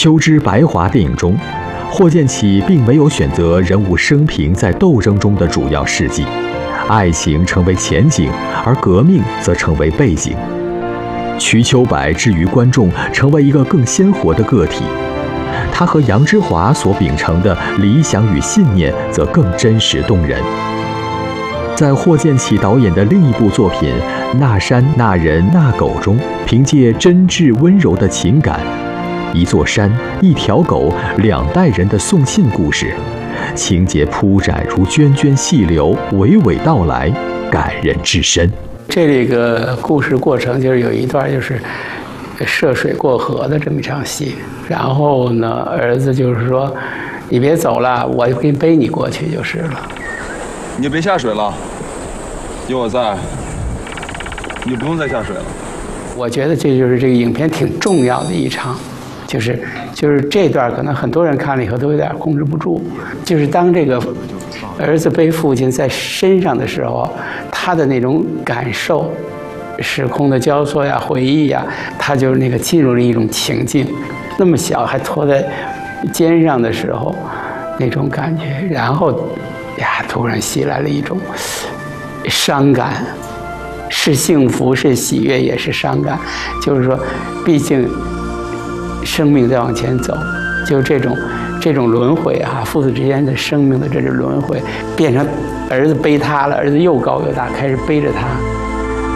秋之白华电影中，霍建起并没有选择人物生平在斗争中的主要事迹，爱情成为前景，而革命则成为背景。瞿秋白置于观众成为一个更鲜活的个体，他和杨之华所秉承的理想与信念则更真实动人。在霍建起导演的另一部作品《那山那人那狗》中，凭借真挚温柔的情感，一座山、一条狗、2代人的送信故事，情节铺展如涓涓细流，娓娓道来，感人至深。 这个故事过程就是有一段就是涉水过河的这么一场戏，然后呢，儿子就是说：“你别走了，我就给你背你过去就是了。” 你就别下水了，有我在，你就不用再下水了。 我觉得这就是这个影片挺重要的一场，就是这段可能很多人看了以后都有点控制不住，就是当这个儿子背父亲在身上的时候，他的那种感受，时空的交错呀、回忆呀，他就是那个进入了一种情境，那么小还拖在肩上的时候，那种感觉，然后呀，突然袭来了一种伤感，是幸福，是喜悦，也是伤感。就是说，毕竟生命在往前走，就这种轮回啊，父子之间的生命的这种轮回，变成儿子背他了，儿子又高又大，开始背着他。